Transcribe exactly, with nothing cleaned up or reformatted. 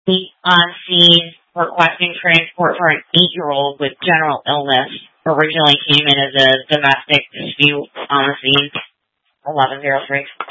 Be on scene requesting transport for an eight-year-old with general illness. Originally came in as a domestic dispute on the scene. eleven oh three.